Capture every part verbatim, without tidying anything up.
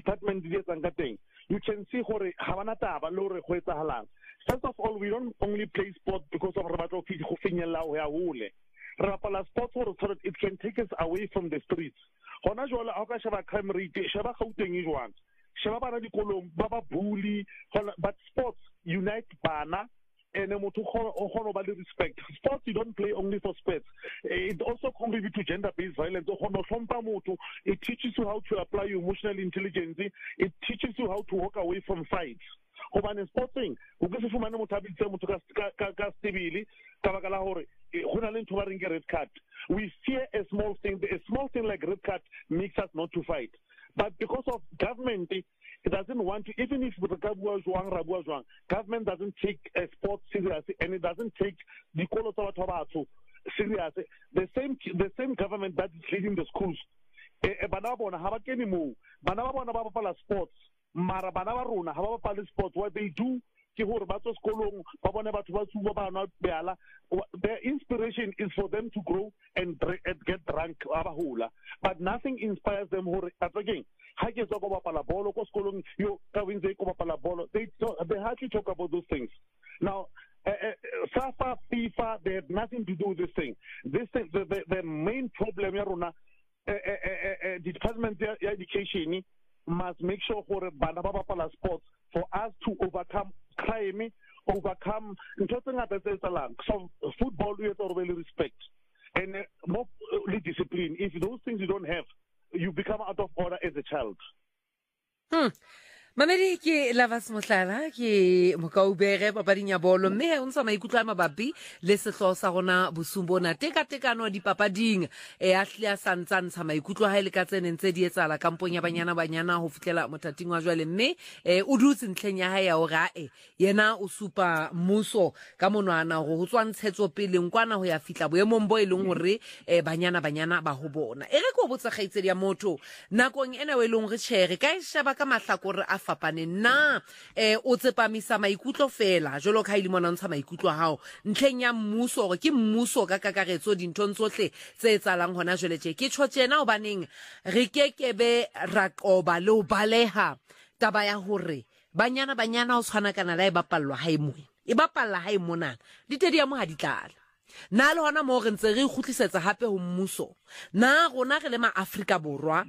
department di etsang ka teng, you can see gore ha bana taba le gore go etsahalang. First of all, we don't only play sport because of re batla go finyella ho ya hole. Re bapala sports so that it can take us away from the streets. Hona jwale ha ka sheba crime rate, sheba Gauteng e jwang. Sheba bana dikolong ba ba bully, but sports unite bana and motho o kgona ba le respect. Sports, you don't play only for sports. It also contributes to gender-based violence. It teaches you how to apply your emotional intelligence. It teaches you how to walk away from fights. Hobane sporting, o ke se fumane motho a bitse motho ka ka ka stebile ka baka la hore go na le ntho ba reng ke red card. We fear a small thing. A small thing like red card makes us not to fight. But because of government, it doesn't want to, even if government doesn't take a sport seriously and it doesn't take the seriously. The same the same government that is leading the schools. Sports. Mara bana ba rona ha ba bapala sports. What they do ke hore ba tswa sekolong ba bone batho ba tsuba ba nwa beala. Their inspiration is for them to grow and, and get drunk ba hola, but nothing inspires them hore again ha ke tswa go bapala bolo ko sekolong yo ka winze go bapala bolo. They they hardly talk about those things. Now uh, uh, SAFA, FIFA, they have nothing to do with this thing. This thing, the, the, the main problem ya rona, uh, uh, uh, uh, the Department of Education must make sure for bana ba bapala sports for us to overcome crime, overcome some football we have to really respect and uh, more uh, discipline. If those things you don't have, you become out of order as a child. Hmm. Mamedi ke Lavas Mohlala ke mokaubere papading ya bolo mme o ntse maikutlo a mabapi le sehlo sa rona bosumbona teka tekano di papading e ahle a santsana sa maikutlo ha ile ka tseneng tse di etsala kampong ya banyana banyana ho fitlela mothating wa jwale mme e o dutse ntleng ya hae ya o rae yena o supa muso ka monwana go go tswa ntshetso pele nkwana ho ya fitla boemong bo eleng hore e banyana banyana ba ho bona e re go botsa gaitsedi ya motho nakong ena we leng re tshege ka ishaba ka mahlakore a fapane na eh o tsepamisa maikutlo fela jolo ka ile mona ntsha maikutlo a hao ntleng ya mmuso gore ke mmuso ka kakaretso dintho tsohle tse etsalang hona jole tje ke tsho tsena o baneng re kekebe ra qoba le o baleha taba ya hore banyana banyana o tshwana kana la e bapallwa ha imwe e bapalla ha imona ditediamo ha ditlala na le hona mo re ntse re khutlisetsa hape ho mmuso na rona re le ma Afrika borwa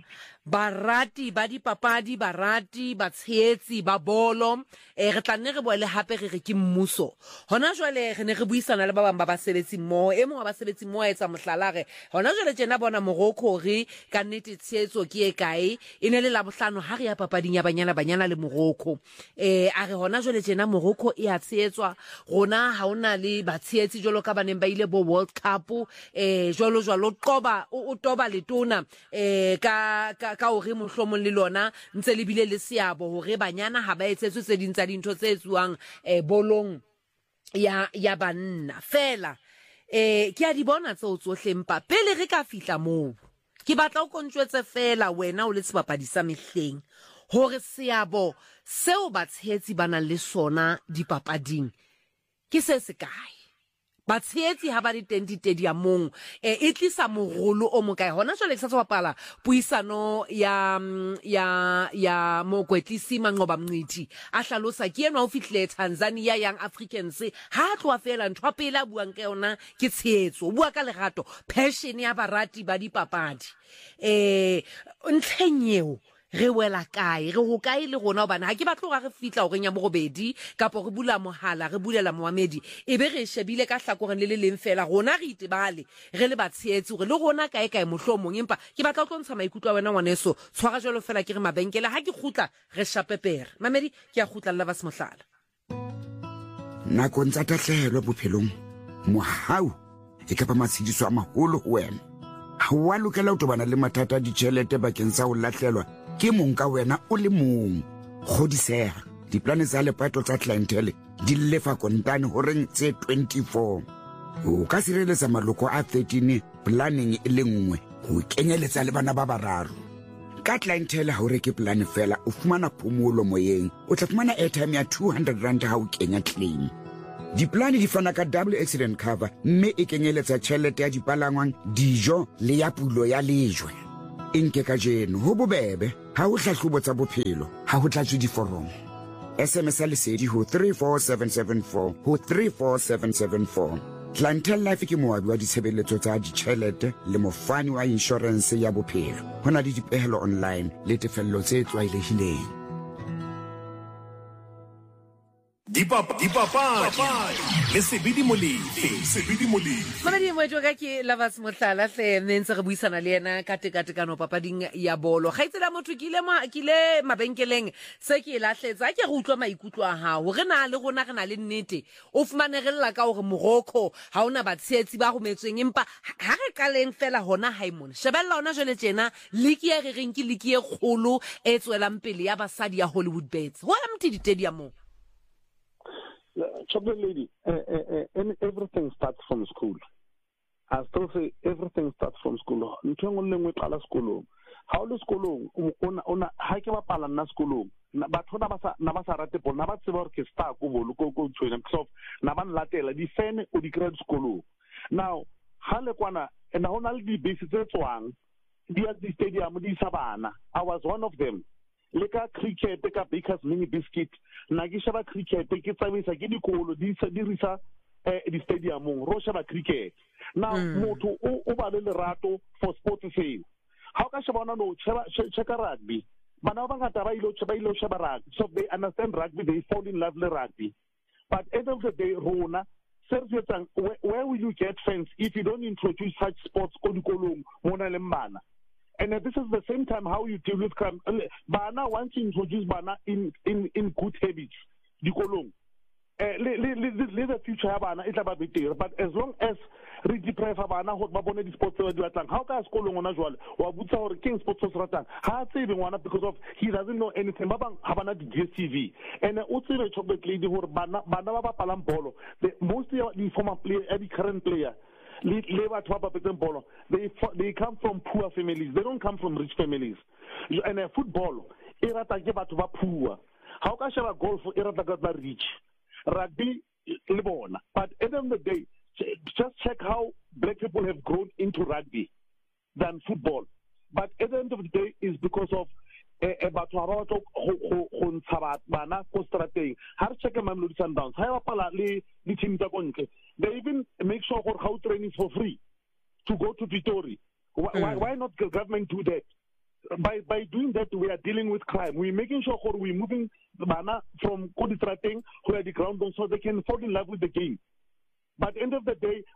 barati ba dipapadi barati ba tshetsi ba bolo e re tla nne re boele hape re re ke mmuso hona jwale re ne re buisana le ba bang ba basebetsi mo e mong wa basebetsi mo a etsa mohlalare hona jwale tjena bona Morocco re ka nnete tshetso ke e kae e ne le la bohlano ha re ya papading ya banyana banyana le Morocco e a re hona jwale tjena Morocco e a tshetswa rona ha ona le ba tshetsi jolo ka baneng ba ile bo World Cup e jolo jolo qoba o toba letona e ka ka ka o re mohlomong le lona ntse le bile le seabo hore banyana ha ba etsetswe tse dintsa dintho tse tsuwang e bolong ya ya banna fela e ke a di bona tse o tsohle mpa pele re ka fihla moo ke batla o kontjwetse fela wena o le sebapadi sa mehleng hore seabo seo ba tshetsi bana le sona dipapading ke se se kae ba tshetsi ha ba di teng ditediamong e e tlisa mogolo o mokae hona jwale ke sa bapala puisano ya ya ya mokwetlisi Manqoba Mngidi a hlalosa ke ena o fihle Tanzania Young Africans ha tloa fela ntwa pela buang ke yona ke tshetso bua ka lerato passion ya barati ba dipapadi eh ntlenyeo re wela kae re ho kae le rona bana ha ke batlo ga re fitla o renya borobedi kapo re bula mohala re bulela moamedi e be re shebile ka hlakoreng le le leng fela rona re itebale re le batshetsi gore le rona kae kae mohlomong empa ke batla go ntsa maikutlo a wena ngwaneso tshwara jalo fela ke re mabenkele ha ke khutla re shapepere mamedi ke a khutla le ba semohlala na go ntsa tahlelo bophelong mohau e ka ba matshidiso a maholo ho wena ha wa lokela o tobana le mathata di tšhelete bakeng sa ho lahlelwa ke mong ka wena o le mong godisega diplane tsa lepato tsa clientele di lefa kontane horeng tse twenty-four o ka sireletsa maloko a thirteen planning e le nngwe go kenyeletsa le bana ba bararo ka clientele ha o reke plan fela o fumana phomolo moyeng o tla fumana airtime ya two hundred rand ha o kenya claim diplane di fana ka double accident cover mme e kenyeletsa tšhelete ya dipalangwang dijo le ya pulo ya lejwe e nke ka jeno ho bobebe ha o hlahlobo tsa bophelo ha ho tlatswe diforomo. S M S a lesedi ho three four seven seven four ho three four seven seven four. Clientele Life ke moabi wa ditshebeletso tsa ditjhelete le mofani wa insurance ya bophelo. Ho na le dipehelo online le tefello tse tlwaelehileng. Dipapa dipapa le sebidi molefe sebidi molefe Mamedi moetlo ka ke Lovers Mohlala hle mme ntse re buisana le yena ka tekatekano papading ya bolo. Ga itsela motho ke ile ma ke ile mabenkeleng se ke lahletsa ke re utlwa maikutlo a hao re na le rona re na le nnete o fumanerella ka hore Morocco ha ona batshetsi ba rometsweng empa ha re kaleng fela hona haimon shebella ona jole tjena liki ya re reng ke liki e kgolo e tswelang pele ya basadi ya Hollywood Bets ho empty di stadium. Chocolate lady, uh, uh, uh, everything starts from school. I still say everything starts from school. Ntho ngwe ngwe qala sekolong. Ha o le sekolong ona ona ha ke bapala nna sekolong. Batho na ba sa na ba sa rate bolo na ba tseba hore ke star ko bolo ko ko tshwena because na ba nlatela di fan o di grade sekolong. Now ha le kwana na hona le di base tse tswang di at the stadium di sa bana. I was one of them. Leka cricket ka Baker's mini biscuit na ke shaba cricket ke tsamisa ke dikolo di sa dirisa eh di stadium ro shaba cricket now motho o o ba le lerato for sports seo how ka shaba no cheba cheka rugby bana ba ngata ba ilo cheba ilo shaba rugby so they understand rugby they fall in love with rugby but end of the day rona seriously where, where will you get fans if you don't introduce such sports ko dikolong mona le mbana. And uh, this is the same time how you deal with crime. Bana once you introduce Bana in, in, in good habits, dikolong. Let the future have Bana, it's about better. But as long as we deprive Bana, what Babone the sports are doing, how can Skolong on as well? Or Butsa or King Sports Ratan? How saving one because of he doesn't know anything. Babang Havana D S T V. And also the chocolate lady who Bana Bana Palampolo. Mostly the former player, every current player. They they they come from poor families. They don't come from rich families. And uh, football, erata ke batho ba poor. How can shaba golf erata ke ba rich? Rugby le bona. But at the end of the day, just check how black people have grown into rugby than football. But at the end of the day, is because of batho ba batho go go ntsha bana ko strateng. Ha re check Mamelodi Sundowns. Ha ba pala le di team tsa kontle. They even make sure for how training for free to go to Vitori. Why, mm. why, why not the government do that? By by doing that, we are dealing with crime. We're making sure we're moving the mana from Koditrateng where the ground so they can fall in love with the game. But at the end of the day,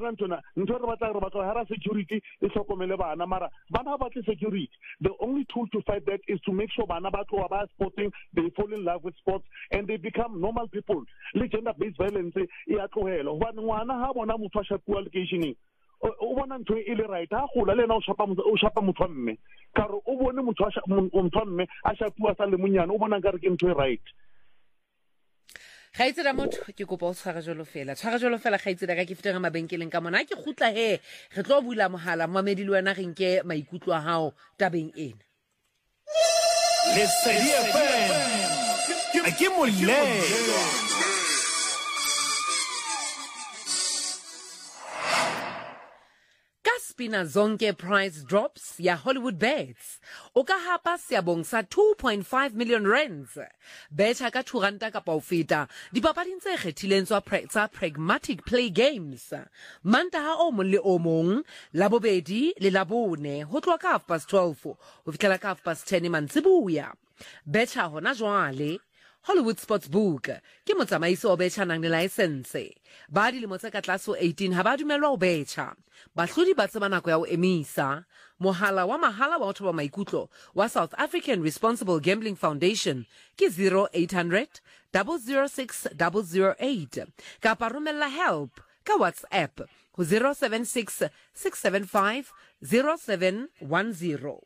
security is security. The only tool to fight that is to make sure Banabato sporting, they fall in love with sports and they become normal people. Gender-based violence, o bona ntho e le right ha gola le na o shapa o shapa motho mme ka re o bone motho a motho mme a shapua sa le monyane o bona ka re ke ntho e right. Ga itse da motho ke kopa o tshwara jolo fela tshwara jolo fela ga itse da ka ke fetega mabenkeleng ka mona ke gutla he re tlo bula mohala mmamedi le wena re nke maikutlo a hao tabeng ena le sedi F M a ke molle Spina zonke price drops ya Hollywood Bets. Oka hapa siabong sa two point five million rands. Beta ka two ranta ka paufita. Di papading tse kgethileng tsa pragmatic play games. Mantaha o mong le o mong, labobedi le labone, ho tloha ka half past twelve, ho fihlela ka half past ten mantsibuya. Beta hona jwale. Hollywood Sportsbook ke motsamaiso o betjha nang le license ba dilemo tse ka tlase ho eighteen ha ba dumelwa ho betjha bahlodi ba tseba nako ya ho emisa mohala wa mahala wa batho ba maikutlo wa South African Responsible Gambling Foundation ke zero eight hundred, zero zero six, zero zero eight kapa romella help ka WhatsApp ho zero seven six, six seven five, zero seven one zero.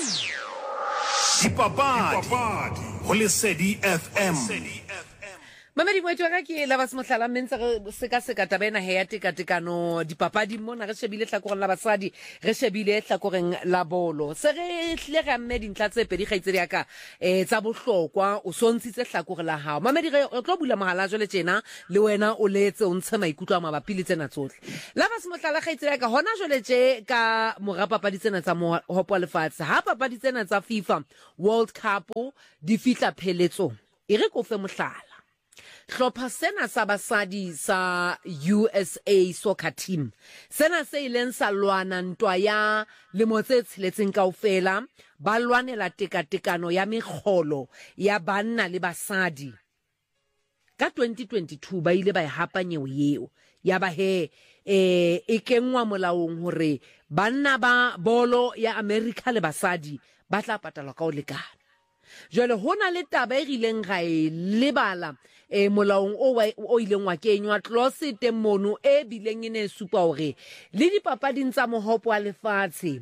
Dipapadi ho Lesedi F M. Mamedi moetso ka ke la bas mohlala mentse re se ka se ka tabena he ya tekatekano dipapadi mona re shebile hlakoreng la basadi re shebile hlakoreng la bolo se re hle ga mme dintla tse pedi gaitsedi ya ka eh tsa bohlokwa o sontshitse hlakore la hao Mamedi re tlo bula mohala jole tjena le wena o letse o ntshe maikutlo a mabapi le tsena tsohle la bas mohlala gaitsedi ya ka hona jole tje ka mora papadi tsena tsa mo hopo lefatshe ha papadi tsena tsa FIFA World Cup di fitla pheletso e re ko fe mohlala Hlopha sena sa basadi sa U S A soccer team sena se ileng sa lwana ntwa ya le motse tshiletseng kaofela ba lwanela tekatekano ya megolo ya banna le basadi ka twenty twenty-two ba ile ba hapa nyeo yeo ya ba he eh e kenngwa molaong hore banna ba bolo ya America le basadi ba tla patalwa ka o lekana jole hona le taba e rileng ga e lebala e molaong o o ileng wa kenywa tlose temono e bileng ene supa hore le dipapading tsa mohopo wa lefatshe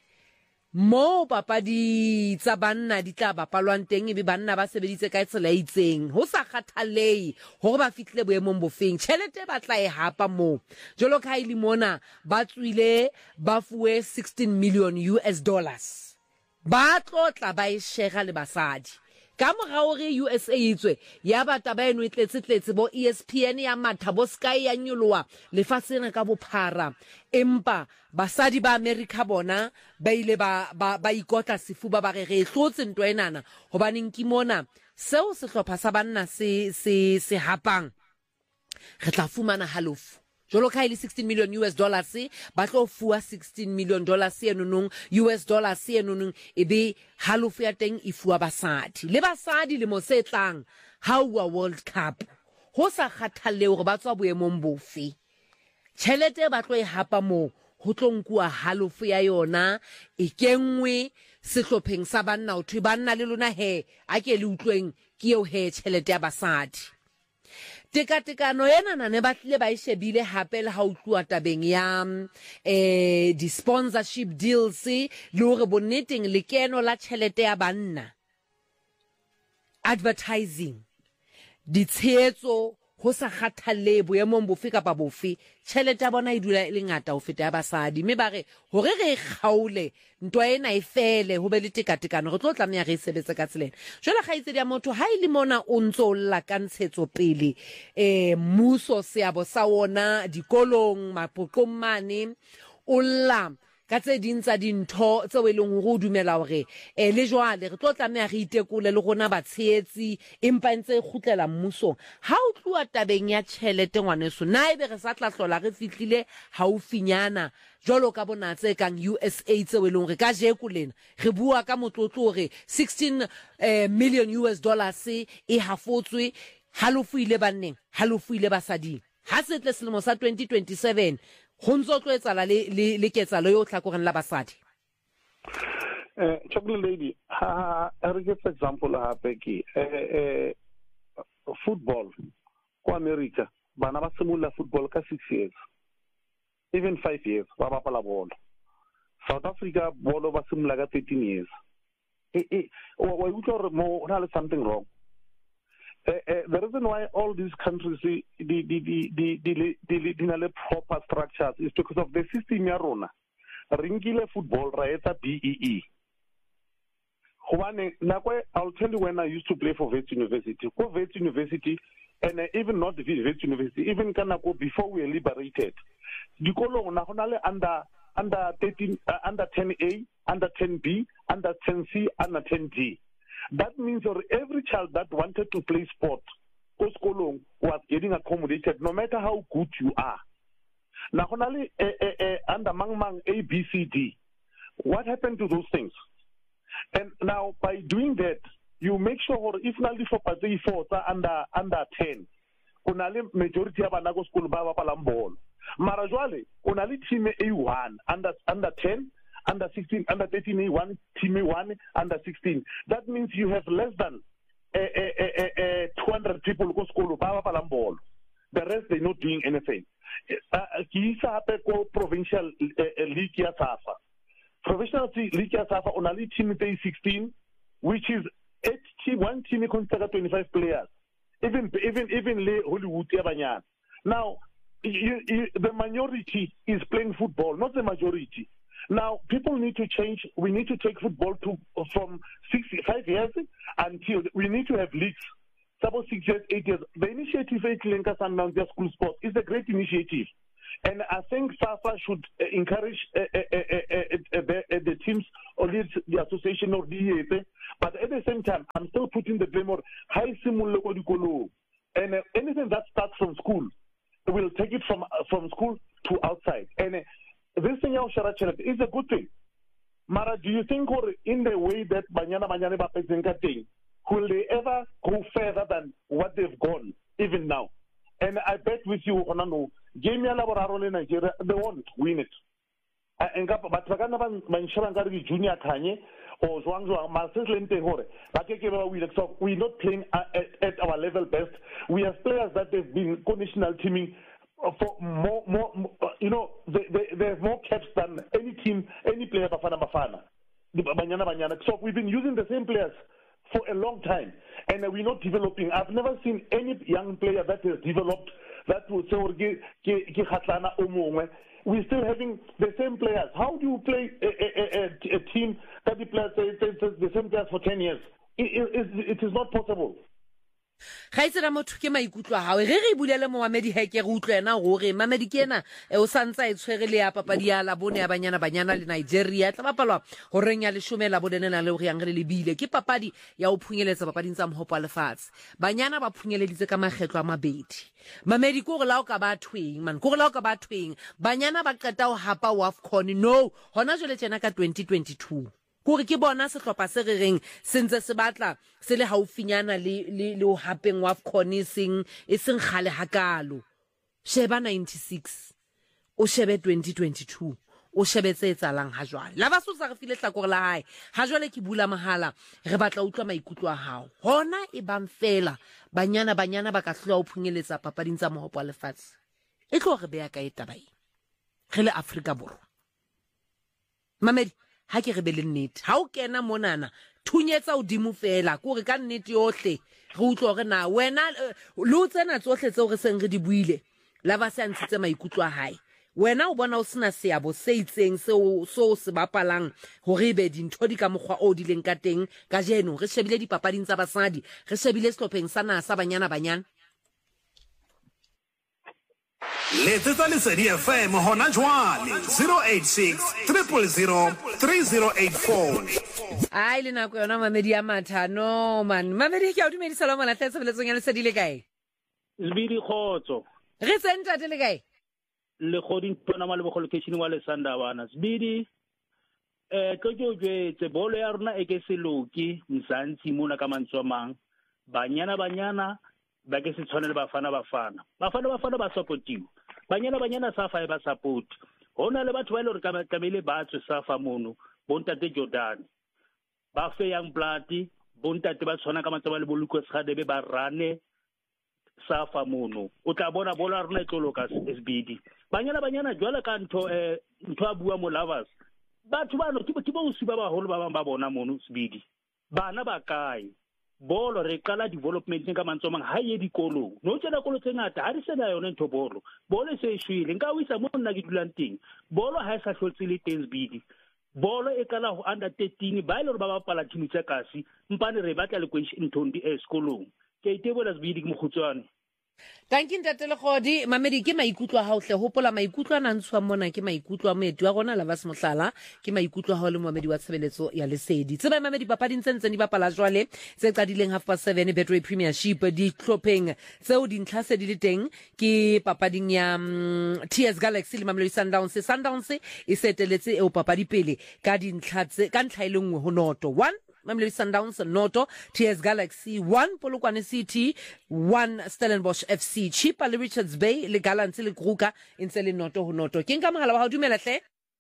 mo papadi tsa banna di tla bapalwang teng e be banna ba sebeditse ka tsela e itseng ho sa kgathalei hore ba fitlile boemong bofeng tšhelete ba tla e hapa mo jolo ka ile mona ba tswile ba fuwe sixteen million U S dollars ba tlotla ba e shega le basadi ka mora hore U S A itswe ya bata ba eno itletse bo E S P N ya matha bo Sky ya nyoloa lefatsheng ka bophara empa basadi ba America bona ba ile ba ba, ba ikotla sefuba ba re re hlotse ntwa enana hobaneng ke mona seo se hlopha sa banna se se se hapang re tla fumana halofu jolo ka ile sixteen million U S dollars ba tlo fuwa sixteen million dollars enonong U S dollars enonong e be halofu ya teng e fuwa basadi le basadi le mo se tlang ha wa World Cup ho sa kgathalle hore ba tswa boemong bofe tšhelete ba tlo e hapa mo ho tlonkua halofu ya yona e kenngwe sehlopheng sa banna o thwe banna le lona he a ke le utlweng ke eo he tšhelete ya basadi tekatekano ena na ne ba tle ba ishebile hape le ha utlwa tabeng ya eh di sponsorship deals le hore bonneteng le keno la tšhelete ya banna advertising di tshetso ho sa kgathalle boemong bofe kapa bofe tšhelete ya bona e dula le ngata ho feta ya basadi mme ba re hore re kgaule ntwa ena e fele ho be le tekatekano re tlo tlameha re sebetse ka tselena jwale ga itse dia motho ha ile mona o ntso lla ka ntshetso pele eh muso seabo sa wona dikolong mapoqong mane o lla ka tse dintsa dintho tse we leng go dumela hore eh le jwale re tlo tlameha re itekole le gona ba tshetsi empa ntse khutlela mmuso ha o tluwa tabeng ya tšhelete ngwaneso na ebe re sa tla hlola re fitlile haufinyana jolo ka bona tse kang U S A tse we leng re ka je kulena re bua ka motlotlo hore sixteen million U S dollars e hafotswe halofu ile banneng halofu ile basading ha se tle selemo sa twenty twenty-seven Hunzo tlo etsala le le le ketsalo yo tlhakoreng la basadi eh chocolate lady ha re get example ha peki eh football ko America bana ba simula football ka six years even five years ba bapala bolo South Africa bolo ba simula ka thirteen years eh eh wa utlwa mo na le something wrong Uh, uh, the reason why all these countries the the the the the the the proper structures is because of the system ya rona ringile football ra etsa B E E Hobane nakwe I'll tell you when I used to play for Wits University for Wits University and uh, even not the Wits University even kana go before we were liberated dikolong na hona le under under thirteen uh, under ten A under ten B under ten C under ten D. That means that every child that wanted to play sport was getting accommodated, no matter how good you are. Now, only uh, uh, uh, under Mang Mang A, B, C, D, what happened to those things? And now, by doing that, you make sure if not for party four under under ten, only majority of anago school baba palambol. Marajwale, only team A one under under ten. Under sixteen, under thirteen A one, team A one, under sixteen. That means you have less than uh, uh, uh, uh, two hundred people who go school. The rest, they're not doing anything. Kisa uh, provincial uh, league ya safa. Professional league ya safa on only team A sixteen, which is eight team, one team consider twenty-five players. even even even le Hollywood ya banyana. Now you, you, the minority is playing football, not the majority. Now people need to change. We need to take football to from six five years until we need to have leagues. Suppose six years, eight years. The initiative Lenka Sundowns School Sport is a great initiative. And I think SAFA should uh, encourage uh, uh, uh, uh, uh, uh, the, uh, the teams or the, the association or the but at the same time, I'm still putting the blame on high simul and uh, anything that starts from school, we'll take it from uh, from school to outside. And uh, this thing is a good thing. Mara, do you think or in the way that Banyana Banyana Bapezenka thing, will they ever go further than what they've gone even now? And I bet with you, Honano, game Laboraro in Nigeria, they won't win it. And but Bagana Mansharan Junior Kanye or Zhuang Zhuang, Marcel Lente Hore, so we're not playing at, at our level best. We have players that have been conditional teaming for more, more, you know, they, they, they have more caps than any team, any player, Bafana Bafana. Banyana Banyana. So we've been using the same players for a long time, and we're not developing. I've never seen any young player that has developed that will say, we're still having the same players. How do you play a, a, a, a team that the players the same players for ten years? It, it, it is not possible. ga itse ra motho ke maikutlo a gawe ge re bulele Mohamedi heke re utlwe ena gore Mamedi ke ena e o santsa e tshwere le ya papadi ya la bone ya banyana banyana le Nigeria tla bapalwa goreng ya leshome la bone nena le go yang re le bile ke papadi ya o phunyeletsa papading tsa mohopo a lefatshe banyana ba phunyeleditse ka magetlo a mabedi Mamedi ko go la o ka ba tweng man ko go la o ka ba tweng banyana ba qeta o hapa WAFCON no hona jole tsena ka twenty twenty-two gore ke bona sehlopha se re reng sentse se batla se le haufinyana le le le o hapeng WAFCON sing e seng khale hakalo sheba ninety-six o shebe twenty twenty-two o shebetse etsalang ha jwale la basosa re file tlakore la hae ha jwale ke bula mahala re batla utlwa maikutlo a hao hona e bang fela banyana banyana ba ka hloa o phunyeletsa papading tsa mohopo a lefatshe e tlo re beya ka etabai re le Afrika Borwa Mamedi ha ke re be le nnete ha o kena monana thunyetsa o dimo fela ko re ka nnete yohle re utlwa re na wena le o tsena tsohle tseo re seng re di buile la ba se ntse maikutlo a hae wena o bona o sena seabo se itseng se o so se bapalang hore be dintho di ka mogwa o di leng ka teng ka jeno re shebile dipapading tsa basadi re shebile setlhopheng sa na sa banyana banyana Letsetsa Lesedi F M hona jwale zero eight six triple zero three zero eight four. Ai le nako yona Mamedi ya mathano man Mamedi ke a dumedisa la mona tletse beletsong ya Lesedi le kae Zbidi khotso re tsenta le kae le goding tona ma le bogolo location wa le Sandawana Zbidi eh tlo tjwe tse bolo ya rona e ke seloki Mzansi mona ka mantswa mang banyana banyana ba ke se tshwane le bafana bafana bafana bafana ba supportiwa banyana banyana SAFA e ba support hona le batho ba ile re ka tlamele ba tswe SAFA mono bontate Jordan ba fe yang blood bontate ba tshwana ka matsa le boluko se gadebe ba rane SAFA mono o tla bona bola rena e tloloka S B D banyana banyana jwala ka ntho eh ntho a bua mo lovers batho ba no ke ke bo usiba ba holo ba bang ba bona mono S B D bana ba kae bolo re qala development ka mantsomang ha ye dikolong no tsena kolo tsengata ha di sena yona ntho bolo bolo se shwile nka wisa mo nna ke dulang teng bolo ha e sa hlotse le teng S B D bolo e kala ho under thirteen ba ile re ba bapala team tsa kasi mpane re batla le question ntondi e sekolong ke itebola S B D ke mokhutswane Tanki ntate le godi Mamedi ke maikutlo a hauhle hopola maikutlo a nantshwa mona ke maikutlo a moedi wa rona la ba se mohlala ke maikutlo ha o le Mohamedi wa tshebeletso ya Lesedi tseba Mamedi papading tsentse di bapala jwale tse qadileng half past seven Betway Premiership di clopeng tseo dintlha se di le teng ke papading ya um, T S Galaxy le Mamelodi Sundowns Sundowns e seteletse e o papadi pele ka dintlha tse ka ntlha ile nngwe ho noto one Mamelodi Sundowns noto T S Galaxy one Polokwane City one Stellenbosch F C Chipa le Richards Bay le Gallants le Kruger intse le noto ho noto ke nka mogala wa ha dumela hle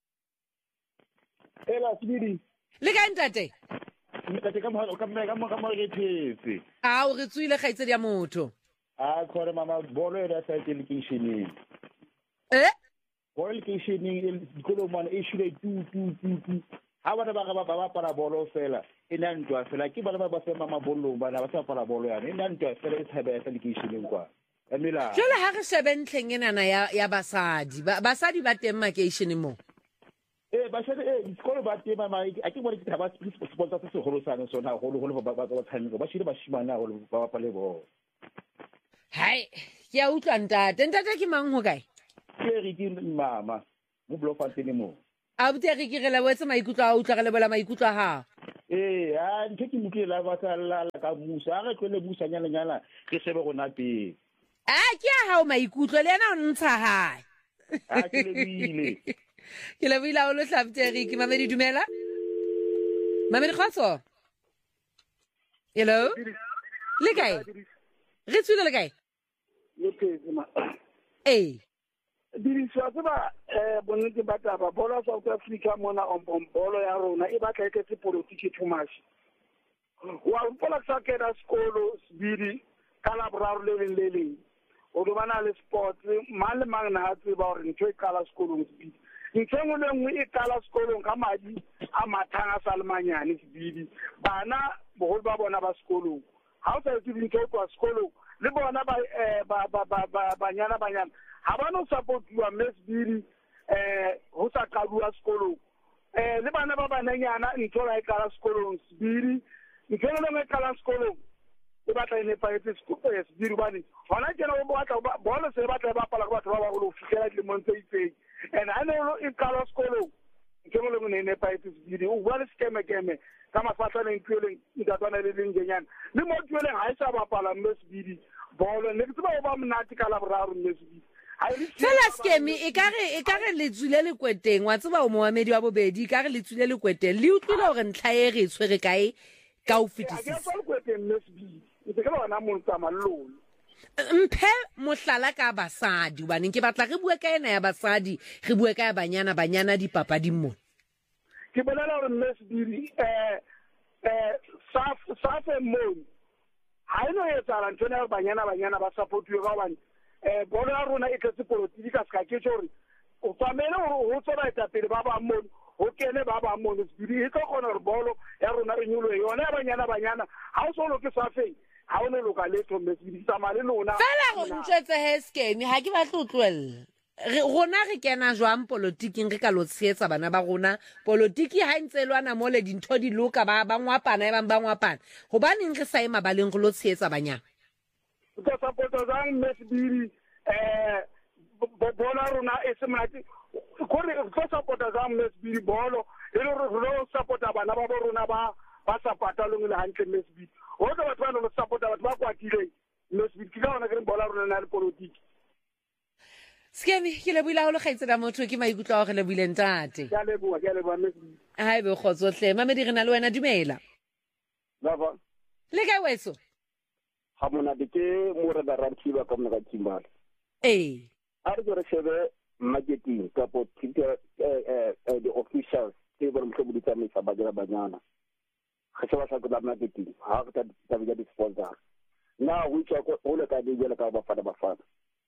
Ela Sibidi le ka ntate ntate ka mo ka mo ka mo ka mo ke phetse a o re tswile gaitse dia motho a khore mama bolo e ra sa education eh bolo education dikolo mana e shule tu tu tu tu ha bana ba ba ba para bolo fela e nna ntwa fela ke bana ba ba fema mabolong bana ba sa para bolo yana e nna ntwa fela e tshaba ya lekeisheneng kwa emela jole ha re shebentleng enana ya ya basadi basadi ba teng makeisheneng mo eh ba shebe eh dikolo ba teng ma a ke bona ke thaba sponsor se segolo sana sona go go ba ba ba tshameka ba shile ba shimana go ba ba le bo hai ke a utlwa ntate ntate ke mang ho kae ke re ke mama mo Bloemfontein mo a botse re ke re la wetse maikutlo a utlwa re le bola maikutlo ha eh a ntse ke mukile la ba tsa la ka musa a re tlole busa nyana nyana ke shebe go na pe a ke a ha o maikutlo le yana o ntsha hae a ke le bile ke le bile o lo hlabtere ke mamedi dumela mamedi khotso hello le kae re tswile le kae le pezima eh diriswa tseba eh bonnete ba taba bolo South Africa mona on bolo ya rona e batla e ke politiki too much wa mpola sa kena skolo sbidi kala braro le le le o do bana le sport male mang na tse ba re ntwe kala skolo sbidi ntsengo le ngwe e kala skolo ka madi a mathanga salmanyane sbidi bana bogolo ba bona ba skolo ha o sa itse dintho kwa skolo le bona ba ba ba ba banyana banyana ha ba no support wa mesbiri eh ho sa kalua skolo eh le bana ba bananyana ntho la e kala skolo sbiri ntho le ngwe kala skolo e batla ine pa etse skolo sbiri bani hona kena o batla bona se batla ba pala ka batho ba ba go fitela le monte itseng and I know e kala skolo ntho le ngwe ine pa etse sbiri o bona skeme keme kama fatla le ntwele ntatwana le lengenyana le mo twele ha isa ba pala mesbiri bolo ne ke tsa ba mnati kala braro mesbiri fela skemi e kare e kare le tswile le kweteng wa tseba o mohamedi wa bobedi kare le tswile le kweteng le utlwile hore ntlha e re tshwere kae ka o fetisisa ke tswa kweteng mesbi e ke bona mo ntama lolo mphe mohlala ka basadi bane ke batla re bue ka ena ya basadi re bue ka ya banyana banyana dipapading mo ke bona hore mesbi eh eh saf safe mo ha ino etsa la ntona banyana banyana ba supportwe ba bana eh bolo ya rona e tletse politiki ka ska ke tshore o tsamele o tsora eta pele ba ba mo o kene ba ba mo sbiri e tlo kgona re bolo ya rona re nyulo yona ya banyana banyana ha o solo ke safe ha o ne loka letho mesbiri tsamale lona fela go ntshetse he skemi ha ke ba tlotlwella re rona re kena jwang politiking re ka lo tsheetsa bana ba rona politiki ha ntselwana mo le dintho di loka ba ba ngwapana e bang ba ngwapana hobaneng re sa ema baleng go lo tsheetsa banyana ka supporta zang mesbiri eh bolo rona e se mati ko re ka supporta zang mesbiri bolo e le re lo supporta bana ba rona ba ba supporta lo ngile hantle mesbiri o ka batho ba no supporta batho ba kwatile mesbiri ke ka ona ke bolo rona na le politiki skemi ke le buila ho le khaitse da motho ke maikutlo a go le buile ntate ya le bua ya le ba mesbiri ha e be khotsohle mamedi re na le wena dumela baba le ka weso ha mona de ke mo re da rantsiwa ka mona ka timbala eh a re go re shebe marketing ka po twitter eh eh the officials ke ba mo tlobu ditsa mesa ba jela banyana ga se ba sa ka marketing ha ka ta ba di sponsor na o tswa ko o le ka di jela ka ba fana ba fana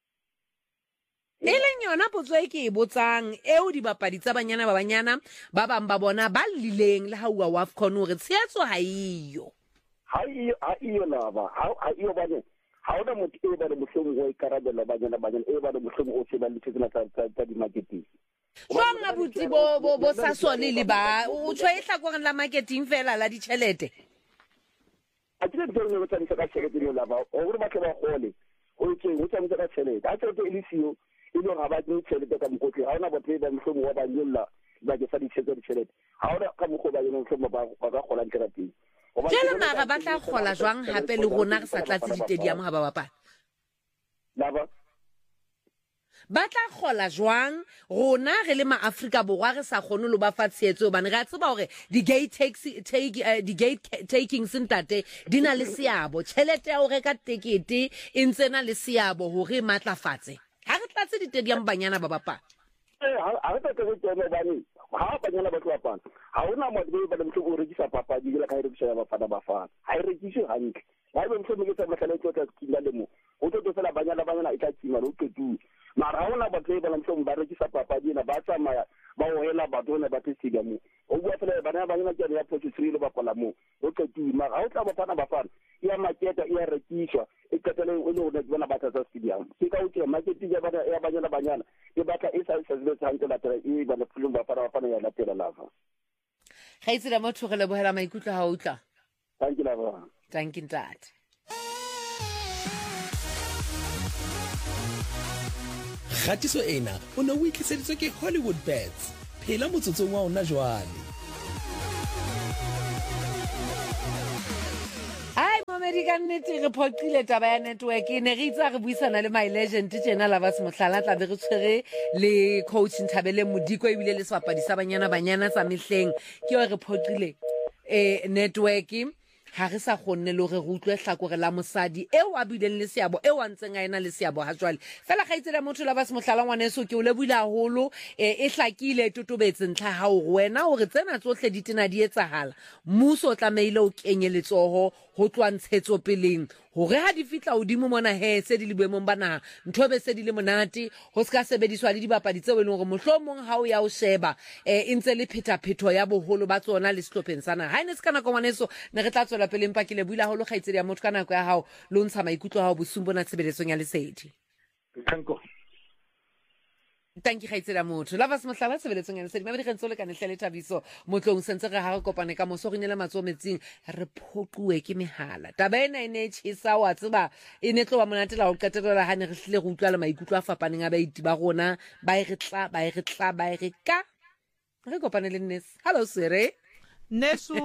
e leng yona potso e ke e botsang eo di bapadi tsa banyana ba banyana ba bang ba bona ba lileng le haua wa afcon hore tshetso ha iyo ha iyo ha iyo lava ha iyo bane ha ona motho e ba le mohlomong o ikarabela banyana banyana e ba le mohlomong o se ba le tsena tsa tsa di marketing jwang a botsi bo bo bo sa sole le ba o tshwaetla go la marketing fela la ditšhelete a tsile di go tsana ka tšhelete le lava o re ba tla ba gole o tseng o tsana ka tšhelete a tšhelete e le sio e le ga ba di tšhelete ka mokotli ha ona botho ba mohlomong wa ba nyolla ba ke sa di tšhelete ha ona ka mokgo ba yona mohlomong ba ba gola ntrateng jele maga ba tla gola jwang hape le rona re sa tlatse ditediamo ha ba bapala lava ba tla gola jwang rona re le maAfrika borwa re sa kgone lo ba fa tshetso bane re a tseba hore di gate taxi take di gate taking sentate dina le seabo tšhelete ya o reka tekete e ntsena le seabo hore matlafatse ha re tlatse ditediamo banyana ba bapala eh ha re tla ke tsone bane ha banyana ba tla bapala ha ona mo ba le motho o rekisa papadi le ka re rekisa ba fana ba fana ha re rekise hantle wa be mse mo ke tsama khala tsa kinga le mo o tlo tsela banyana banyana e ka tsima lo ketu mara ha ona batho ba ntse mo ba re ke sa papa dina ba tsamaya ba o hela batho ne ba tsiga mo o bua fela bana banyana ke ya potso three le ba kola mo o ketu mara ha o tla ba fana ba fana ya maketa ya rekiswa e katele o le ona bona ba tsa stadium ke ka o tsela marketing ya bana ya banyana banyana e batla e sa se se tsanto la tla e ba le pulong ba fana ba fana ya la tela lava ga itse la motho go le bohela maikutlo ha o tla thank you lava thank you dad Gatiso ena o ne o itliseditswe ke Hollywood Bets phela motsotsong wa ona jwale ai momedi ka nnete re phoqile taba ya network ne re itse re buisana le my legend tjena la ba se mohlala tla be re tshwere le coach Nthabele Modiko e bile le swapadi sa banyana banyana sa mehleng ke re phoqile eh network ha re sa gonne le re rutlwe hlakore la mosadi eo a bileng le seabo eo a ntseng a ena le seabo ha jwale fela ga itsela motho la ba se mohlala ngwaneso ke o lebuile haholo e hlakile totobetse ntlha ha o wena o re tsena tsohle di tena di etsahala muso o tlameile o kenye letsoho ho twantshetso peleng hore ha di fitla odimo mona he se di lebemong bana ntho be se di le monate ho ska sebediswa le dibapadi tseo e leng hore mohlomong ha o ya o sheba e ntse le pheta phetho ya boholo ba tsona le sehlopheng sana ha ene se kana ngwaneso ne re tla tswela pele mpa ke le buila holo gaitsedi ya motho kana go ya hao lo ntsha maikutlo ha o bosumbo na tshebeletsong ya lesedi thanko thank you gaitsela motho la ba se mohlala tshebeletsong ya lesedi mabedi gentse le kana hlele thabiso motlong sentse re ha re kopane ka moso go inela matso metsing re phoquwe ke mehala taba ena ene tshisa wa tseba ene tlo ba monatela ho qetela ha ne re hlile go utlwa le maikutlo a fapaneng a baiti ba rona ba e re tla ba e re tla ba e re ka re kopane le Nes hello sere Nesu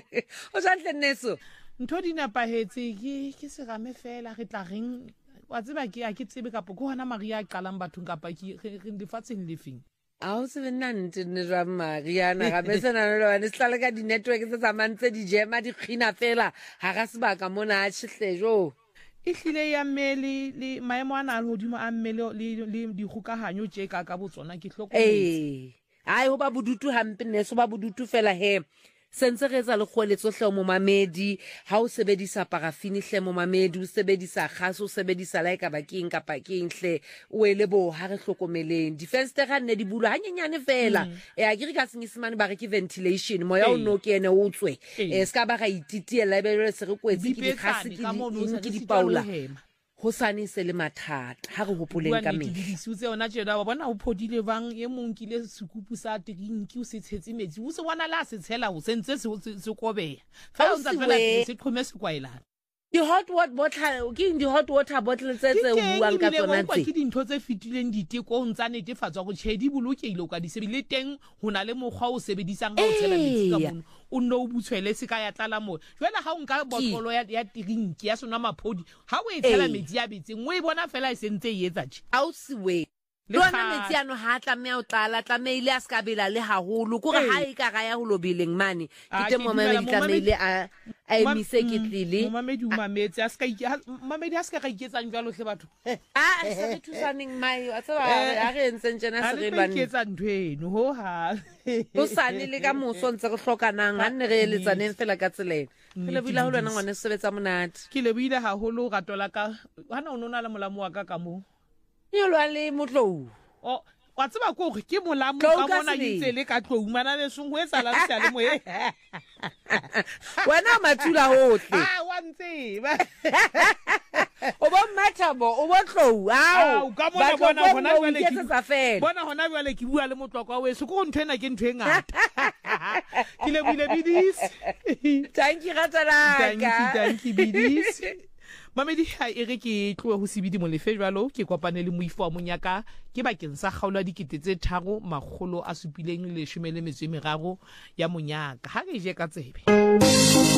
o jantle Nesu ntho di napahetse ke ke se game fela re tla reng wa tseba ke a ke tsebe ka go hona Maria a qalang bathong ka pa ke re difatseng lefing a o se bena nte ne ra Mariana ga besana le wa ne sala ka di network tse tsamantse di jema di khina fela ha ga sebaka mona a tshihlejo e hlile ya mmele le maemo ana le hodimo a mmele le le di kgokahanyo tje ka ka botsona ke hlokometse eh ai ho ba bodutu hampe ne so ba bodutu fela he sense re etsa le kgoeletso hle mo mamedi ha o sebedisa parafini hle mo mamedi o sebedisa khaso o sebedisa la ka bakeng ka pakeng hle o ele bo ha re hlokomeleng defense ga nne di bulwa hanyenyane fela e a giri ka sengisimane ba re ke ventilation moya o no ke ene o tswe e ska ba ga ititiela e be re se re kwetse ke di khasi ke di paula ho sane se le mathata ha re hopoleng ka mehla di sutse ona tjena wa bona o phodile bang e mong kile sekupu sa drink o se tshetse metsi o se bona la se tshela o sentse se se kobeya fa o ntse fela se qhome se kwaelana di hot water bottle ke di hot water bottle tse tse buang ka tsona tse ke dintho tse fitileng diteko ntsa netefatswa go tshedi bolokile ka di sebile teng hona le mokgwa o sebedisang ga o tshela metsi ka mono o no butshwele se ka ya tlala mo jwale ha o nka botolo ya ya drink ya sona maphodi ha o e tshela metsi ya betseng o e bona fela e sentse e etsa tje a o siwe lona metsi ano ha tla me o tlala tla meile a ska bela le haholo kore ha e ka ga ya ho lobileng mane ke teng mo mamedi tla meile a a emise ke tlile mo mamedi o mametse a ska mamedi a ska ga iketsang jalo hle batho a se re thusaneng mai a tsaba a re entseng jena se re bane ke etsa ntweno ho ha o sane le ka moso ntse re hlokanang ha nne re eletsaneng fela ka tseleng ke le buila ho lona ngwane se sebetsa monate ke le buile haholo ga tola ka hana o nona le molamo wa ka ka mo yo lwa le motlou o wa tseba go ke molamo ka mona itse le ka tlou mana le sungwe sala se le mo e wena mathula hohle ah wa ntseba o bo mathabo o bo tlou ao ka mona bona bona jwale ke tsa fela bona hona jwale ke bua le motlokwa we se go nthena ke ntwe ngata ke le bile bidis thank you ratala thank you thank you bidis mamedi ha ere ke tloe ho sebidi mo lefe jwalo ke kopane le moifo wa monyaka ke bakeng sa kgaola dikete tse tharo makgolo a supileng le leshome le metso e meraro ya monyaka ha re je ka tsebe